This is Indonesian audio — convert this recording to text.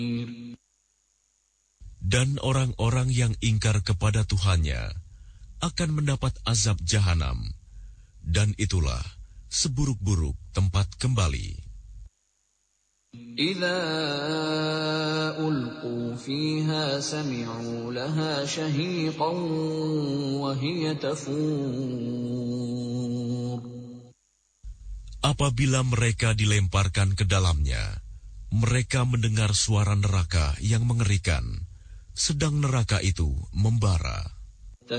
Dan orang-orang yang ingkar kepada Tuhannya akan mendapat azab jahanam, dan itulah seburuk-buruk tempat kembali. إذا ألقوا فيها سمعوا لها شهيقا وهي تفور. Apabila mereka dilemparkan ke dalamnya, mereka mendengar suara neraka yang mengerikan, sedang neraka itu membara.